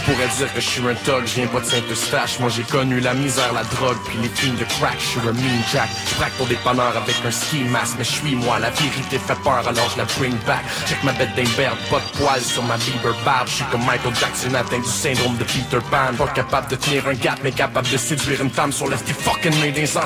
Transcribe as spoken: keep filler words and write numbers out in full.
pourrait dire que je suis un thug, je viens pas de Saint-Eustache. Moi j'ai connu la misère, la drogue, puis les films de crack. Je suis un mean jack, je braque ton dépanneur avec un ski mask. Mais je suis moi, la vérité fait peur, alors je la bring back. Check ma bête d'imberbe, pas de poils sur ma Bieber barbe. Je suis comme Michael Jackson atteint du syndrome de Peter Pan. Pas capable de tenir un gap, mais capable de séduire une femme sur l'est fucking made des